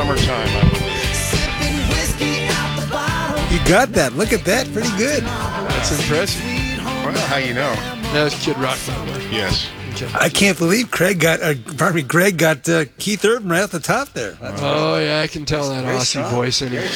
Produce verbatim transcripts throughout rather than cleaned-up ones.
Summertime, I believe. You got that. Look at that. Pretty good. That's impressive. Well, how you know? That's Kid Rock, by the way. Yes. Okay. I can't believe Craig got, uh, pardon me, Greg got uh, Keith Urban right at the top there. That's Oh, yeah, I can tell that very Aussie strong. voice anyway.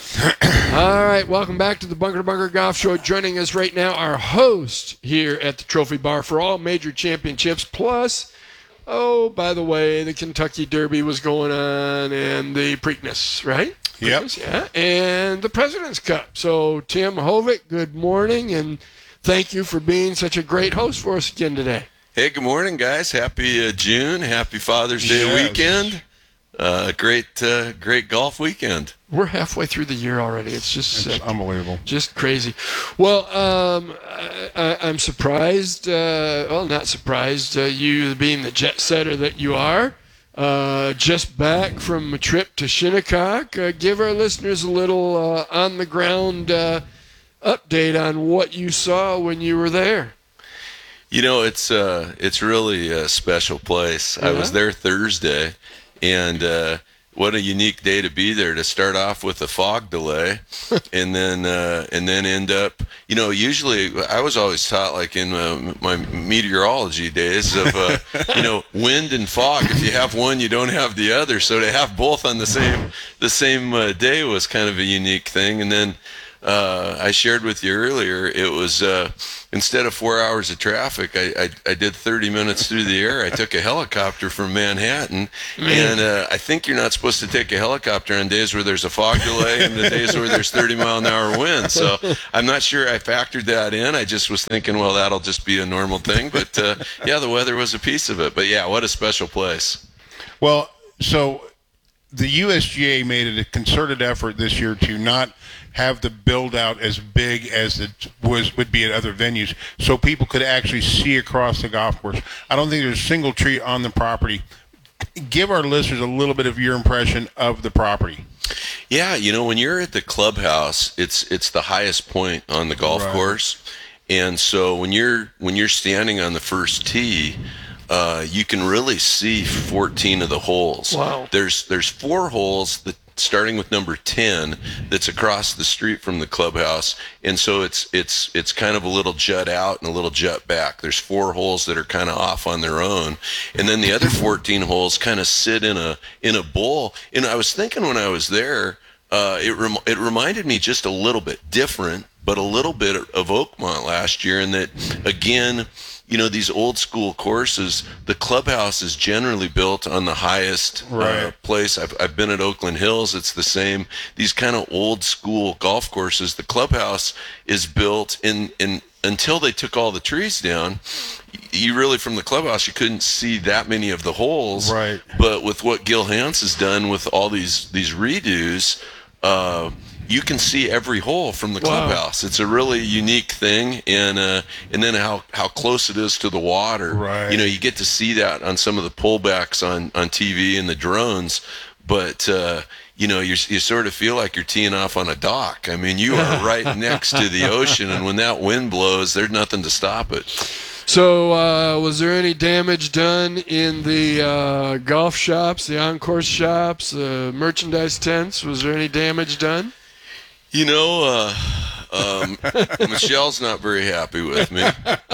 All right, welcome back to the Bunker to Bunker Golf Show. Joining us right now, our host here at the Trophy Bar for all major championships. Plus, oh, by the way, the Kentucky Derby was going on and the Preakness, right? Yep. Preakness, yeah, and the President's Cup. So, Tim Hovick, good morning, and thank you for being such a great host for us again today. Hey, good morning, guys. Happy uh, June. Happy Father's Day Yes. weekend. Uh, great, uh, great golf weekend. We're halfway through the year already. It's just It's sick. unbelievable. Just crazy. Well, um, I, I, I'm surprised. Uh, well, not surprised. Uh, you being the jet setter that you are, uh, just back from a trip to Shinnecock. Uh, give our listeners a little uh, on-the-ground uh, update on what you saw when you were there. You know, it's uh, it's really a special place. I was Yeah? there Thursday, and uh, what a unique day to be there. To start off with a fog delay, and then uh, and then end up. You know, usually I was always taught, like in uh, my meteorology days, of uh, you know, wind and fog. If you have one, you don't have the other. So to have both on the same the same uh, day was kind of a unique thing. And then uh, I shared with you earlier, it was. Uh, Instead of four hours of traffic, I, I I did thirty minutes through the air. I took a helicopter from Manhattan, and uh, I think you're not supposed to take a helicopter on days where there's a fog delay and the days where there's thirty mile an hour wind. So I'm not sure I factored that in. I just was thinking, well, that'll just be a normal thing. But uh, yeah, the weather was a piece of it. But yeah, what a special place. Well, so the U S G A made it a concerted effort this year to not have the build out as big as it was would be at other venues, so people could actually see across the golf course. I don't think there's a single tree on the property. Give our listeners a little bit of your impression of the property. Yeah, you know, when you're at the clubhouse, it's it's the highest point on the golf Right. course, and so when you're when you're standing on the first tee, uh, you can really see fourteen of the holes. Wow. There's there's four holes that, starting with number ten, that's across the street from the clubhouse, and so it's it's it's kind of a little jut out and a little jut back. There's four holes that are kind of off on their own, and then the other fourteen holes kind of sit in a in a bowl. And I was thinking when I was there, uh, it rem- it reminded me just a little bit different, but a little bit of Oakmont last year, in that again, you know, these old school courses, the clubhouse is generally built on the highest uh, Right. place. I've, I've been at Oakland Hills. It's the same. These kind of old school golf courses, the clubhouse is built in, in until they took all the trees down. You really, from the clubhouse, you couldn't see that many of the holes. Right. But with what Gil Hans has done with all these, these redos, uh, you can see every hole from the Wow. clubhouse. It's a really unique thing, and uh, and then how, how close it is to the water. Right. You know, you get to see that on some of the pullbacks on, on T V and the drones, but uh, you know, you you sort of feel like you're teeing off on a dock. I mean, you are right next to the ocean, and when that wind blows, there's nothing to stop it. So, uh, was there any damage done in the uh, golf shops, the on-course shops, the merchandise tents? Was there any damage done? You know, uh, um, Michelle's not very happy with me.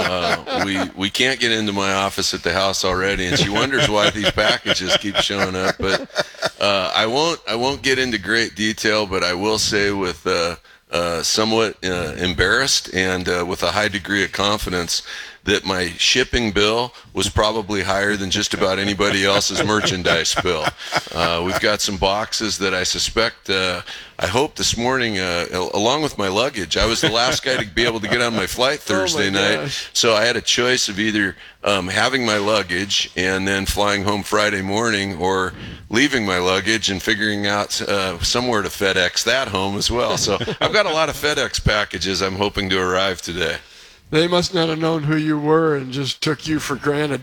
Uh, we we can't get into my office at the house already, and she wonders why these packages keep showing up. But uh, I won't I won't get into great detail, but I will say with uh, uh, somewhat uh, embarrassed and uh, with a high degree of confidence that my shipping bill was probably higher than just about anybody else's merchandise bill. Uh, we've got some boxes that I suspect, uh, I hope this morning, uh, along with my luggage. I was the last guy to be able to get on my flight Thursday Oh my night, gosh. so I had a choice of either um, having my luggage and then flying home Friday morning, or leaving my luggage and figuring out uh, somewhere to FedEx that home as well. So I've got a lot of FedEx packages I'm hoping to arrive today. They must not have known who you were and just took you for granted.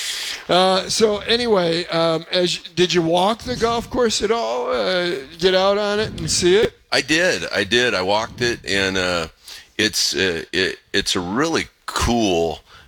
Uh, so anyway, um, as did you walk the golf course at all? Uh, get out on it and see it? I did. I did. I walked it, and uh, it's uh, it, it's a really cool,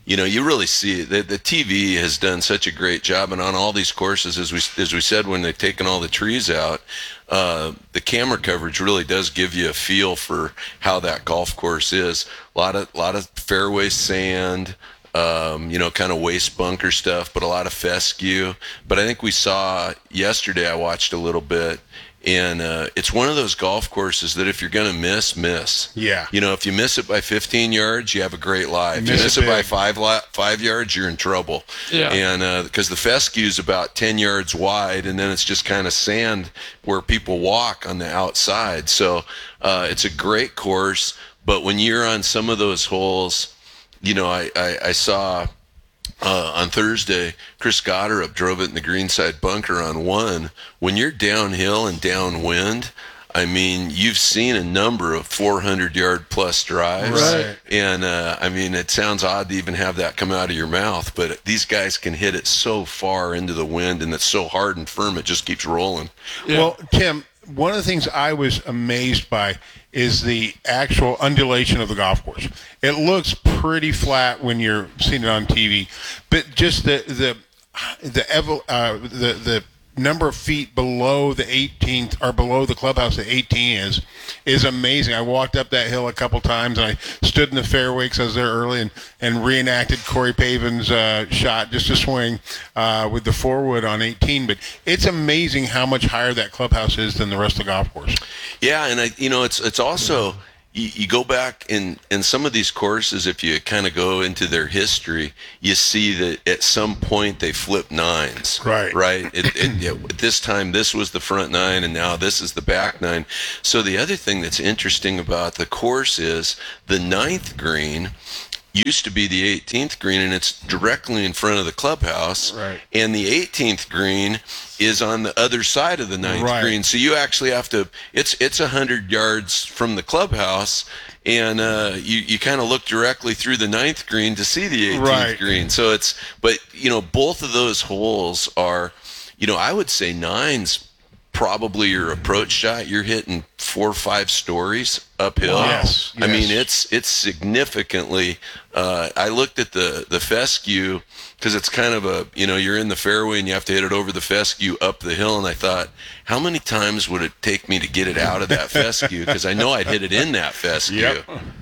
you know, you really see the the T V has done such a great job, and on all these courses, as we as we said, when they've taken all the trees out, uh, the camera coverage really does give you a feel for how that golf course is. A lot of lot of fairway sand. Um, you know, kind of waste bunker stuff, but a lot of fescue. But I think we saw yesterday, I watched a little bit, and uh, it's one of those golf courses that if you're going to miss, miss. Yeah. You know, if you miss it by fifteen yards, you have a great lie. If you Miss miss it it by big. five li- five yards, you're in trouble. Yeah. And because the fescue is about ten yards wide, and then it's just kind of sand where people walk on the outside. So uh, it's a great course, but when you're on some of those holes, you know, I, I, I saw uh, on Thursday, Chris Gotterup drove it in the greenside bunker on one. When you're downhill and downwind, I mean, you've seen a number of four hundred yard plus drives. Right. And, uh, I mean, it sounds odd to even have that come out of your mouth, but these guys can hit it so far into the wind, and it's so hard and firm, it just keeps rolling. Yeah. Well, Tim, one of the things I was amazed by is the actual undulation of the golf course. It looks pretty flat when you're seeing it on T V, but just the the the evo, uh, the the number of feet below the eighteenth or below the clubhouse that eighteen is is amazing. I walked up that hill a couple times, and I stood in the fairway because I was there early and, and reenacted Corey Pavin's uh, shot just to swing uh, with the four-wood on eighteen. But it's amazing how much higher that clubhouse is than the rest of the golf course. Yeah, and I, you know, it's it's also you, you go back in in some of these courses. If you kind of go into their history, you see that at some point they flip nines. Right. Right. It, it, it, at this time, this was the front nine, and now this is the back nine. So the other thing that's interesting about the course is the ninth green used to be the eighteenth green, and it's directly in front of the clubhouse. Right. And the eighteenth green is on the other side of the ninth Right. green. So you actually have to, it's it's one hundred yards from the clubhouse, and uh, you, you kind of look directly through the ninth green to see the eighteenth Right. green. So it's, but, you know, both of those holes are, you know, I would say nine's probably your approach shot. You're hitting four or five stories uphill. Yes, I mean, yes. it's it's significantly. Uh, I looked at the the fescue because it's kind of a, you know, you're in the fairway and you have to hit it over the fescue up the hill, and I thought, how many times would it take me to get it out of that fescue? Because I know I'd hit it in that fescue. Yep.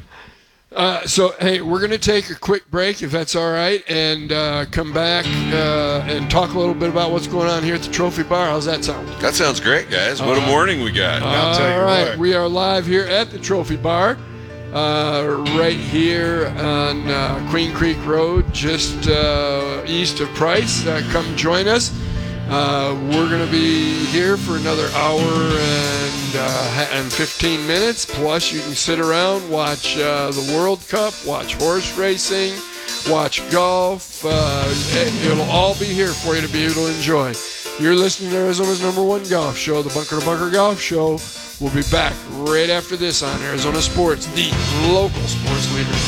Uh, so, hey, we're going to take a quick break, if that's all right, and uh, come back uh, and talk a little bit about what's going on here at the Trophy Bar. How's that sound? That sounds great, guys. What a morning we got. I'll tell you All right, what. we are live here at the Trophy Bar, uh, right here on uh, Queen Creek Road, just uh, east of Price. Uh, come join us. Uh, we're going to be here for another hour and uh, ha- and fifteen minutes. Plus, you can sit around, watch uh, the World Cup, watch horse racing, watch golf. Uh, it, it'll all be here for you to be able to enjoy. You're listening to Arizona's number one golf show, the Bunker to Bunker Golf Show. We'll be back right after this on Arizona Sports, the local sports leader.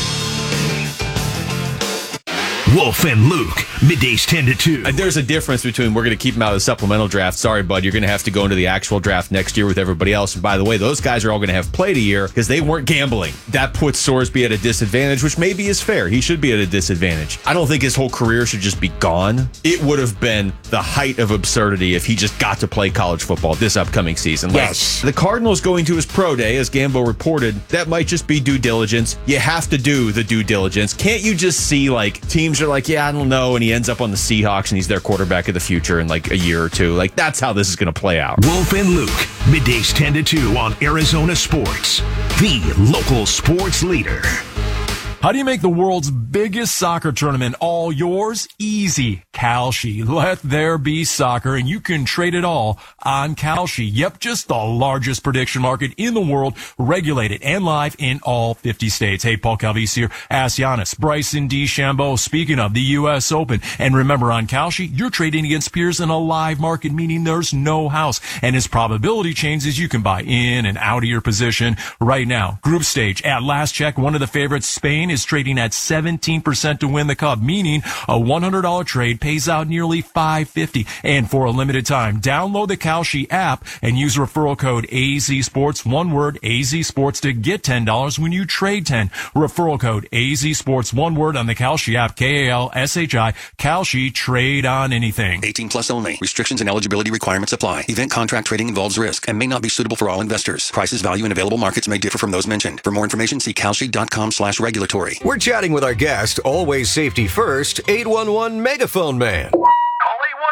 Wolf and Luke, middays ten to two. Uh, There's a difference between we're going to keep him out of the supplemental draft. Sorry, bud, you're going to have to go into the actual draft next year with everybody else. And by the way, those guys are all going to have played a year because they weren't gambling. That puts Sorsby at a disadvantage, which maybe is fair. He should be at a disadvantage. I don't think his whole career should just be gone. It would have been the height of absurdity if he just got to play college football this upcoming season. Like, Yes. the Cardinals going to his pro day, as Gambo reported, that might just be due diligence. You have to do the due diligence. Can't you just see, like, teams are like, yeah, I don't know, and he ends up on the Seahawks and he's their quarterback of the future in like a year or two. Like, that's how this is going to play out. Wolf and Luke, middays ten to two on Arizona Sports, the local sports leader. How do you make the world's biggest soccer tournament all yours? Easy. Kalshi. Let there be soccer, and you can trade it all on Kalshi. Yep, just the largest prediction market in the world, regulated and live in all fifty states. Hey, Paul Calvisi here. Ask Giannis, Bryson DeChambeau. Speaking of the U S Open. And remember, on Kalshi, you're trading against peers in a live market, meaning there's no house. And as probability changes, you can buy in and out of your position right now. Group stage, at last check, one of the favorites, Spain, is trading at seventeen percent to win the cup, meaning a one hundred dollars trade pays pays out nearly five hundred fifty dollars. And for a limited time, download the Kalshi app and use referral code A Z Sports, one word, A Z Sports, to get ten dollars when you trade ten. Referral code A Z Sports, one word, on the Kalshi app, K A L S H I, Kalshi, trade on anything. eighteen plus only. Restrictions and eligibility requirements apply. Event contract trading involves risk and may not be suitable for all investors. Prices, value, and available markets may differ from those mentioned. For more information, see kalshi.com slash regulatory. We're chatting with our guest, always safety first, eight one one Megaphone Man. Call eight one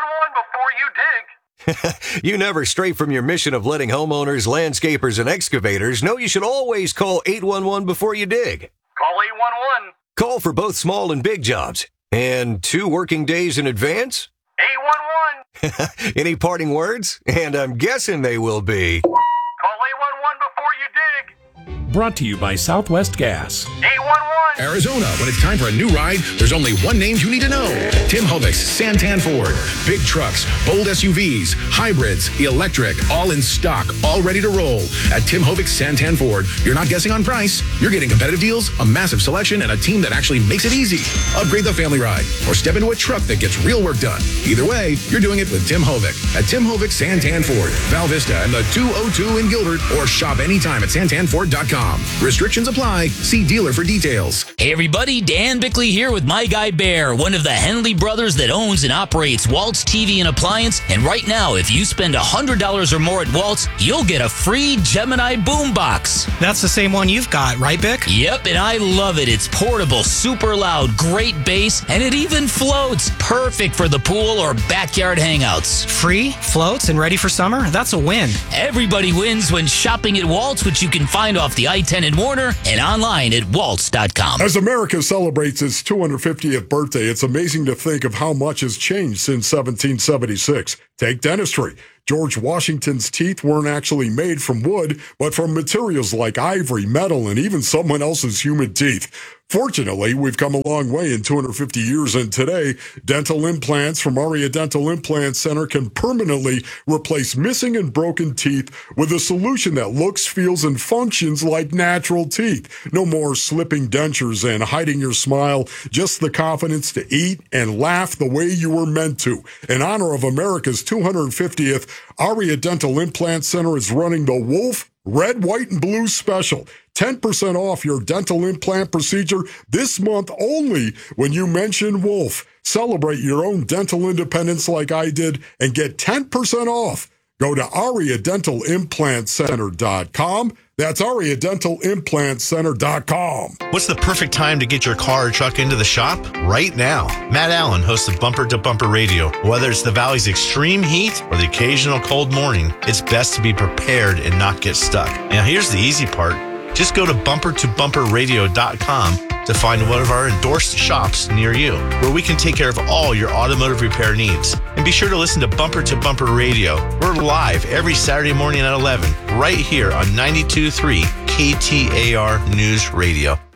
one before you dig. You never stray from your mission of letting homeowners, landscapers, and excavators know you should always call eight one one before you dig. Call eight one one. Call for both small and big jobs. And two working days in advance? eight one one. Any parting words? And I'm guessing they will be... Call eight one one before you dig. Brought to you by Southwest Gas. eight one one. Arizona, when it's time for a new ride, there's only one name you need to know. Tim Hovic's Santan Ford. Big trucks, bold S U Vs, hybrids, electric, all in stock, all ready to roll. At Tim Hovic's Santan Ford, you're not guessing on price. You're getting competitive deals, a massive selection, and a team that actually makes it easy. Upgrade the family ride or step into a truck that gets real work done. Either way, you're doing it with Tim Hovic. At Tim Hovic's Santan Ford, Val Vista and the two oh two in Gilbert, or shop anytime at santan ford dot com. Restrictions apply. See dealer for details. Hey everybody, Dan Bickley here with My Guy Bear, one of the Henley brothers that owns and operates Waltz T V and Appliance. And right now, if you spend one hundred dollars or more at Waltz, you'll get a free Gemini boombox. That's the same one you've got, right, Bick? Yep, and I love it. It's portable, super loud, great bass, and it even floats. Perfect for the pool or backyard hangouts. Free, floats, and ready for summer? That's a win. Everybody wins when shopping at Waltz, which you can find off the I ten in Warner and online at waltz dot com. As America celebrates its two hundred fiftieth birthday, it's amazing to think of how much has changed since seventeen seventy-six. Take dentistry. George Washington's teeth weren't actually made from wood, but from materials like ivory, metal, and even someone else's human teeth. Fortunately, we've come a long way in two hundred fifty years, and today, dental implants from Aria Dental Implant Center can permanently replace missing and broken teeth with a solution that looks, feels, and functions like natural teeth. No more slipping dentures and hiding your smile, just the confidence to eat and laugh the way you were meant to. In honor of America's two hundred fiftieth, Aria Dental Implant Center is running the Wolf Red, White, and Blue Special. ten percent off your dental implant procedure this month only when you mention Wolf. Celebrate your own dental independence like I did and get ten percent off. Go to aria dental implant center dot com. That's aria dental implant center dot com. What's the perfect time to get your car or truck into the shop? Right now. Matt Allen hosts of Bumper to Bumper Radio. Whether it's the Valley's extreme heat or the occasional cold morning, it's best to be prepared and not get stuck. Now here's the easy part. Just go to bumper to bumper radio dot com to find one of our endorsed shops near you, where we can take care of all your automotive repair needs. And be sure to listen to Bumper to Bumper Radio. We're live every Saturday morning at eleven, right here on ninety-two point three K T A R News Radio.